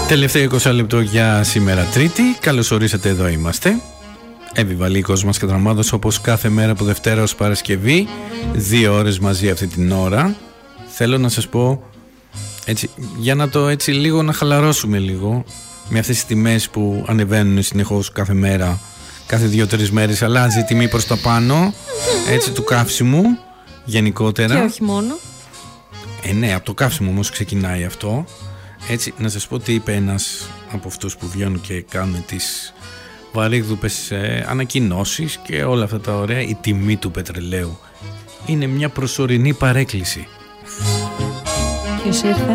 Τελευταίο 20 λεπτό για σήμερα Τρίτη. Καλώς ορίσατε, εδώ είμαστε. Εβιβαλίκος μας και Δραμάδος, όπως κάθε μέρα από Δευτέρα ως Παρασκευή. 2 ώρες μαζί αυτή την ώρα. Θέλω να σας πω έτσι, για να το έτσι λίγο να χαλαρώσουμε λίγο με αυτές τις τιμές που ανεβαίνουν συνεχώς κάθε μέρα. Κάθε 2-3 μέρες αλλάζει η τιμή προς τα πάνω, έτσι, του καύσιμου γενικότερα. Και όχι μόνο. Ναι, από το καύσιμο όμως ξεκινάει αυτό. Έτσι, να σας πω τι είπε ένας από αυτούς που βγαίνουν και κάνουν τις βαρύγδουπες ανακοινώσεις και όλα αυτά τα ωραία. Η τιμή του πετρελαίου είναι μια προσωρινή παρέκκληση. Ποιος ήρθε?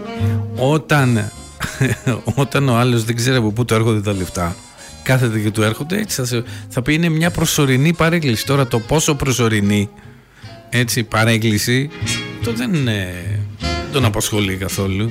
Όταν ο άλλος δεν ξέρει από πού του έρχονται τα λεφτά, κάθεται και του έρχονται, έτσι θα πει είναι μια προσωρινή παρέκκληση. Τώρα το πόσο προσωρινή, έτσι, παρέκκληση, το δεν τον απασχολεί καθόλου.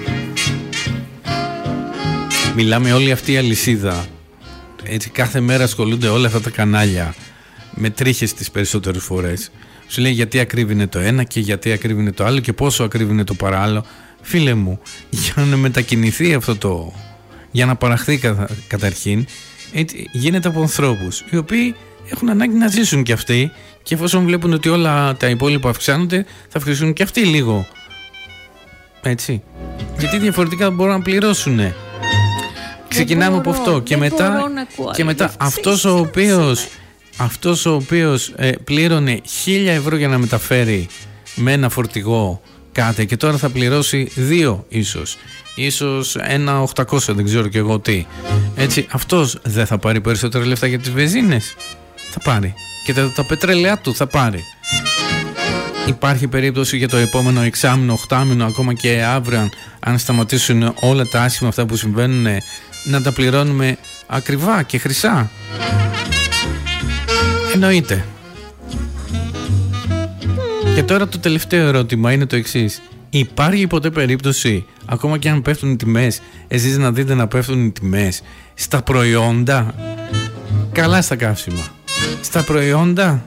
Μιλάμε όλη αυτή η αλυσίδα, έτσι, κάθε μέρα ασχολούνται όλα αυτά τα κανάλια με τρίχες τις περισσότερες φορές. Σου λέει γιατί ακρίβεινε το ένα και γιατί ακρίβεινε το άλλο και πόσο ακρίβεινε το παράλληλο. Φίλε μου, για να μετακινηθεί αυτό το, για να παραχθεί καταρχήν, έτσι, γίνεται από ανθρώπους οι οποίοι έχουν ανάγκη να ζήσουν κι αυτοί, και εφόσον βλέπουν ότι όλα τα υπόλοιπα αυξάνονται, θα αυξήσουν κι αυτοί λίγο, έτσι, γιατί διαφορετικά δεν μπορούν να πληρώσουν. Ξεκινάμε από αυτό και μετά αυτός ο οποίος πλήρωνε 1.000 ευρώ για να μεταφέρει με ένα φορτηγό κάτι και τώρα θα πληρώσει 2 ίσως 1.800, δεν ξέρω και εγώ τι, έτσι, αυτός δεν θα πάρει περισσότερα λεφτά για τις βενζίνες? Θα πάρει, και τα πετρέλαια του θα πάρει. Υπάρχει περίπτωση για το επόμενο εξάμηνο, 8μηνο, ακόμα και αύριο, αν σταματήσουν όλα τα άσχημα αυτά που συμβαίνουν, να τα πληρώνουμε ακριβά και χρυσά? Εννοείται. Και τώρα το τελευταίο ερώτημα είναι το εξής. Υπάρχει ποτέ περίπτωση, ακόμα και αν πέφτουν οι τιμές, εσείς να δείτε να πέφτουν οι τιμές στα προϊόντα? Καλά στα καύσιμα. Στα προϊόντα?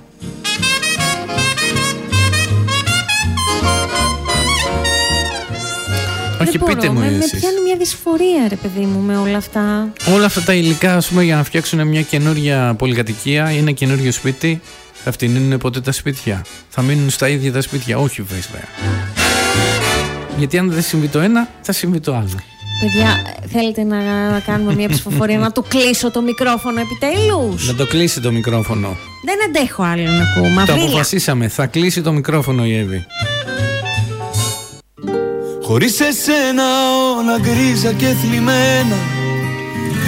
Όχι, πείτε μου εσείς. Με πιάνει μια δυσφορία, ρε παιδί μου, με όλα αυτά. Όλα αυτά τα υλικά, ας πούμε, για να φτιάξουν μια καινούρια πολυκατοικία ή ένα καινούριο σπίτι, θα φτηνίνουν ποτέ τα σπίτια? Θα μείνουν στα ίδια τα σπίτια? Όχι βέβαια. Γιατί αν δεν συμβεί το ένα, θα συμβεί το άλλο. Παιδιά, θέλετε να κάνουμε μια ψηφοφορία, να του κλείσω το μικρόφωνο επιτέλους? Να το κλείσει το μικρόφωνο. Δεν αντέχω άλλο να ακούω. Το αποφασίσαμε, θα κλείσει το μικρόφωνο η Εύη. Χωρίς εσένα όλα γκρίζα και θλιμμένα,